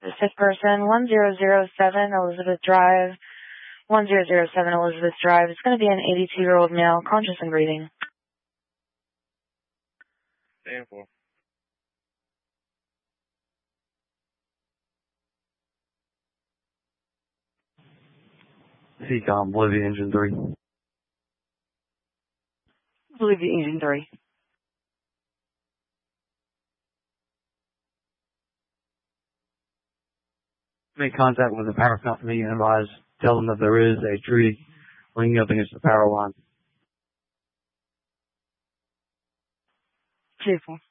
the fifth person, 1007 Elizabeth Drive. 1007 Elizabeth Drive. It's going to be an 82-year-old male, conscious and breathing. Stand for. CCOM, Bolivia Engine 3. Bolivia Engine 3. Make contact with the power company and tell them that there is a tree leaning up against the power line. Beautiful.